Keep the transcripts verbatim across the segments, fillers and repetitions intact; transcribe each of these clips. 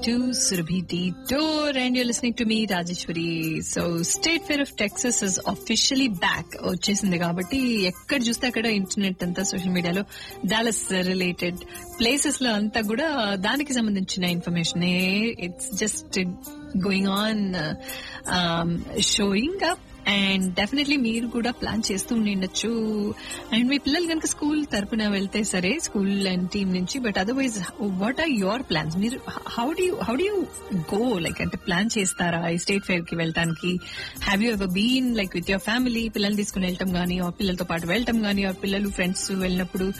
to Surabhi Detour and you're listening to me, Rajeshwari. So, State Fair of Texas is officially back. వచ్చేసింది కాబట్టి ఎక్కడ చూస్తే అక్కడ internet అంతా సోషల్ మీడియాలో డాలస్ రిలేటెడ్ ప్లేసెస్ లో అంతా కూడా దానికి సంబంధించిన information it's just going on showing up. And definitely మీరు కూడా ప్లాన్ చేస్తూ ఉండొచ్చు. అండ్ మీ పిల్లలు కనుక స్కూల్ తరపున వెళ్తే సరే, స్కూల్ అండ్ టీమ్ నుంచి. But otherwise what are your plans? మీరు how do how do you go? Like అంటే ప్లాన్ చేస్తారా ఈ స్టేట్ ఫేర్ కి వెళ్ళటానికి? Have you ever been like with your family, పిల్లల్ని తీసుకుని వెళ్ళటం గానీ, ఆ పిల్లలతో పాటు వెళ్ళటం గానీ, ఆ పిల్లలు ఫ్రెండ్స్ వెళ్ళినప్పుడు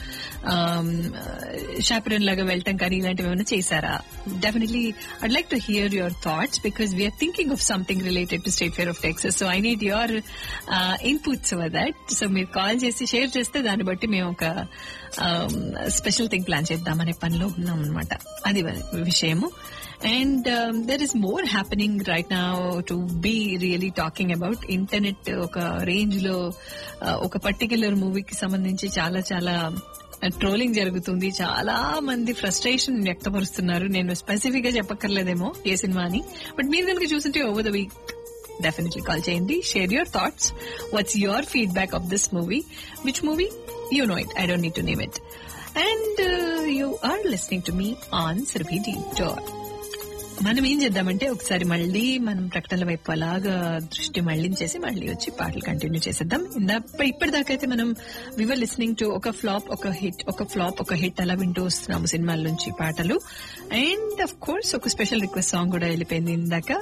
షాపరన్ లాగా వెళ్ళటం కానీ ఇలాంటివి ఏమైనా చేశారా? Definitely I'd like to hear your thoughts because we are thinking of something related to state fair of Texas. So I need your inputs over that. So మీరు కాల్ చేసి షేర్ చేస్తే దాన్ని బట్టి మేము ఒక స్పెషల్ థింగ్ ప్లాన్ చేద్దామనే పనిలో ఉన్నాం అనమాట. అది విషయము. And there is more happening right now to be really talking about. Internet ఒక రేంజ్ లో ఒక పర్టిక్యులర్ మూవీకి సంబంధించి చాలా చాలా ట్రోలింగ్ జరుగుతుంది. చాలా మంది ఫ్రస్ట్రేషన్ వ్యక్తపరుస్తున్నారు. నేను స్పెసిఫిక్ గా చెప్పక్కర్లేదేమో ఏ సినిమా అని, బట్ మీరు కనుక చూస్తుంటే over the week definitely call cheyandi, share your thoughts. What's your feedback of this movie? Which movie? You know it, I don't need to name it. And uh, you are listening to me on Surabhi Detour. మనం ఏం చేద్దామంటే ఒకసారి మళ్ళీ మనం ప్రకటనల వైపు అలాగా దృష్టి మళ్లించేసి మళ్ళీ వచ్చి పాటలు కంటిన్యూ చేసేద్దాం. ఇప్పటిదాకా అయితే మనం వివర్ లిస్నింగ్ టు ఒక ఫ్లాప్ ఒక హిట్ ఒక ఫ్లాప్ ఒక హిట్ అలా వింటూ వస్తున్నాము సినిమాల నుంచి పాటలు. అండ్ అఫ్ కోర్స్ ఒక స్పెషల్ రిక్వెస్ట్ సాంగ్ కూడా వెళ్ళిపోయింది ఇందాక.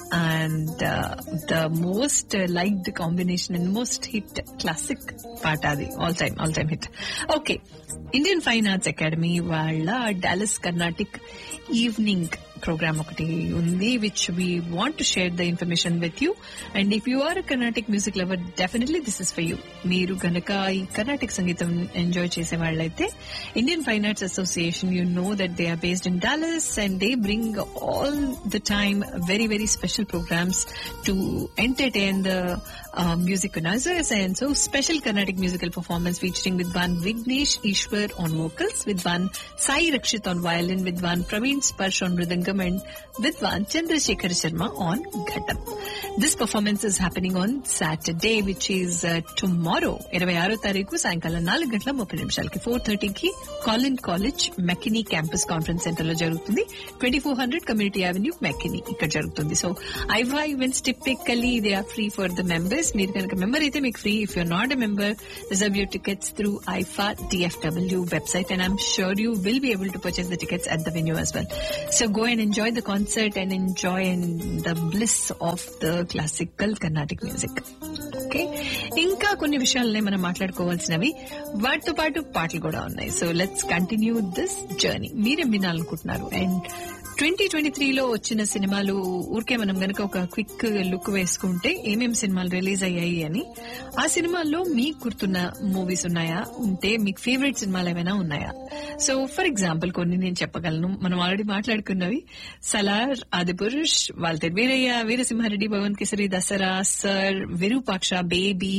And uh, the most uh, liked combination and most hit classic part adi all time all time hit. Okay, Indian Fine Arts Academy valla Dallas Carnatic evening program okati undi which we want to share the information with you. And if you are a Carnatic music lover, definitely this is for you. Meeru ganaka ee Carnatic sangeetam enjoy chese vallaithe Indian Fine Arts Association, you know that they are based in Dallas and they bring all the time very very special programs to entertain the uh, music connoisseurs. And so special Carnatic musical performance featuring Vidwan Vignesh Ishwar on vocals, Vidwan Sai Rakshit on violin, Vidwan Praveen Sparsh on mridangam, and Vidwan Chandrasekhar Sharma on ghatam. This performance is happening on Saturday, which is uh, tomorrow, ఇరవై ఆరో తారీఖు సాయంకాలం నాలుగు గంటల ముప్పై నిమిషాలకి four థర్టీకి కాలిన్ college McKinney campus conference centre లో జరుగుతుంది. Twenty four hundred community avenue McKinney ఇక్కడ జరుగుతుంది. So IIFA events typically they are free for the members. మీరు కనుక మెంబర్ అయితే మీకు free. If you're not a member, reserve your tickets through IIFA DFW website and I'm sure you will be able to purchase the tickets at the venue as well. So go and enjoy the concert and enjoy the bliss of the classical Carnatic music. Okay, ఇంకా కొన్ని విషయాలనే మనం మాట్లాడుకోవాల్సినవి, వాటితో పాటు పాటలు కూడా ఉన్నాయి. So let's continue this journey. మీరేం వినాలనుకుంటున్నారు? And twenty twenty త్రీలో వచ్చిన సినిమాలు ఊరికే మనం గనక ఒక క్విక్ లుక్ వేసుకుంటే ఏమేం సినిమాలు రిలీజ్ అయ్యాయి అని, ఆ సినిమాల్లో మీకు గుర్తున్న మూవీస్ ఉన్నాయా? ఉంటే మీకు ఫేవరెట్ సినిమాలు ఏమైనా ఉన్నాయా? సో ఫర్ ఎగ్జాంపుల్ కొన్ని నేను చెప్పగలను. మనం already మాట్లాడుకున్నవి Salaar, Adipurush, Waltair Veeraiah, Veera Simha Reddy, Bhavan kesari, Dasara, sir, Virupaksha, baby,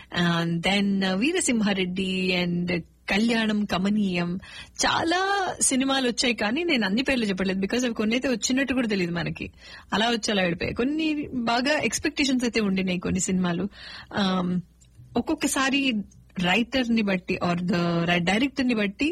then Veera Simha Reddy and కళ్యాణం, కమనీయం, చాలా సినిమాలు వచ్చాయి. కానీ నేను అన్ని పేర్లు చెప్పట్లేదు బికాస్ అవి కొన్ని అయితే వచ్చినట్టు కూడా తెలియదు మనకి. అలా వచ్చి అలా వెళ్ళిపోయాయి. కొన్ని బాగా ఎక్స్పెక్టేషన్స్ అయితే ఉండినాయి కొన్ని సినిమాలు. ఒక్కొక్కసారి రైటర్ ని బట్టి ఆర్ ద డైరెక్టర్ ని బట్టి,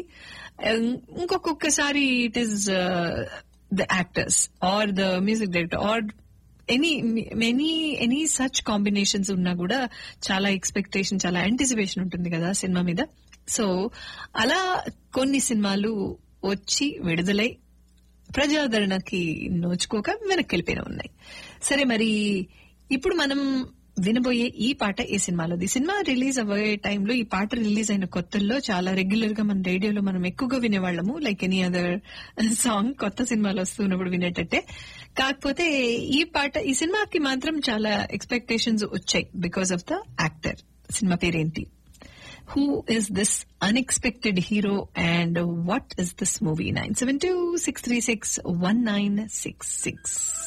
ఇంకొకసారి it is the actors are the music director or any many any such combinations ఉన్నా కూడా చాలా ఎక్స్పెక్టేషన్, చాలా యాంటిసిపేషన్ ఉంటుంది కదా సినిమా మీద. సో అలా కొన్ని సినిమాలు వచ్చి విడుదలై ప్రజాదరణకి నోచుకోక వెనక్కి వెళ్ళిపోయిన ఉన్నాయి. సరే, మరి ఇప్పుడు మనం వినబోయే ఈ పాట ఏ సినిమాలోది? సినిమా రిలీజ్ అయ్యే టైంలో ఈ పాట రిలీజ్ అయిన కొత్తల్లో చాలా రెగ్యులర్ గా మన రేడియోలో మనం ఎక్కువగా వినేవాళ్ళము, లైక్ ఎనీ అదర్ సాంగ్ కొత్త సినిమాలు వస్తున్నప్పుడు వినేటట్టే. కాకపోతే ఈ పాట, ఈ సినిమాకి మాత్రం చాలా ఎక్స్పెక్టేషన్స్ వచ్చాయి because of the actor. Cinema పేరేంటి? Who is this unexpected hero and what is this movie? nine seven two, six three six, one nine six six.